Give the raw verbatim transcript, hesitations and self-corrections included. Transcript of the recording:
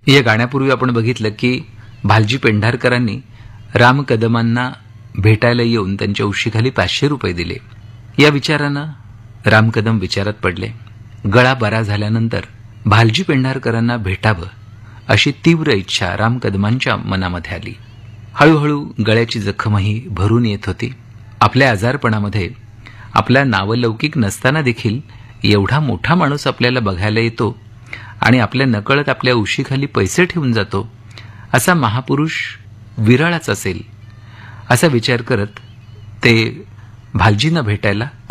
या गाण्यापूर्वी आपण बघितलं की भालजी पेंढारकरांनी राम कदमांना भेटायला येऊन त्यांच्या उशीखाली पाचशे रुपये दिले. या विचारानं राम कदम विचारात पडले. गळा बरा झाल्यानंतर भालजी पेंढारकरांना भेटावं अशी तीव्र इच्छा राम कदमांच्या मनामध्ये आली. हळूहळू गळ्याची जखमही भरून येत होती. आपल्या आजारपणामध्ये आपला नावलौकिक नसताना देखील एवढा मोठा माणूस आपल्याला बघायला येतो आणि आपल्या नकळत आपल्या उशीखाली पैसे ठेवून जातो, असा महापुरुष विरळाच असेल असा विचार करत ते भालजींना भेटायला